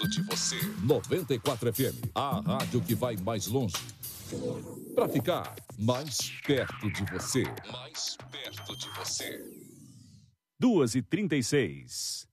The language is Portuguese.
perto de você. 94 FM, a rádio que vai mais longe. Pra ficar mais perto de você. Mais perto de você. 2h36.